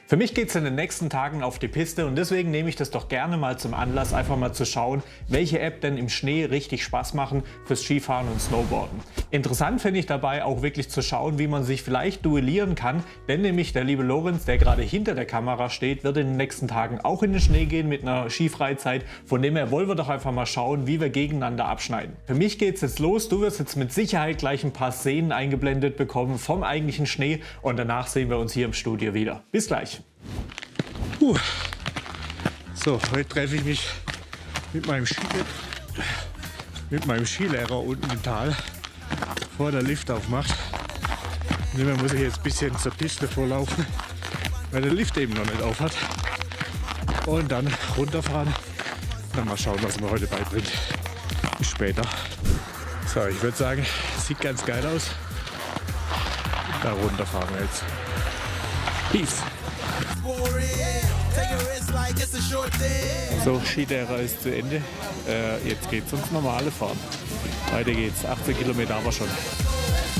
Für mich geht es in den nächsten Tagen auf die Piste und deswegen nehme ich das doch gerne mal zum Anlass, einfach mal zu schauen, welche App denn im Schnee richtig Spaß machen fürs Skifahren und Snowboarden. Interessant finde ich dabei auch wirklich zu schauen, wie man sich vielleicht duellieren kann, denn nämlich der liebe Lorenz, der gerade hinter der Kamera steht, wird in den nächsten Tagen auch in den Schnee gehen mit einer Skifreizeit. Von dem her wollen wir doch einfach mal schauen, wie wir gegeneinander abschneiden. Für mich geht es jetzt los, du wirst jetzt mit Sicherheit gleich ein paar Szenen eingeblendet bekommen vom eigentlichen Schnee und danach sehen wir uns hier im Studio wieder. Bis gleich. So, heute treffe ich mich mit meinem Skilehrer unten im Tal, bevor der Lift aufmacht. Und immer muss ich jetzt ein bisschen zur Piste vorlaufen, weil der Lift eben noch nicht auf hat. Und dann runterfahren. Dann mal schauen, was er mir heute beibringt. Bis später. So, ich würde sagen, sieht ganz geil aus. Da runterfahren wir jetzt. Peace. So, Skilehrer ist zu Ende. Jetzt geht's ums normale Fahren. Weiter geht's, 18 Kilometer aber schon.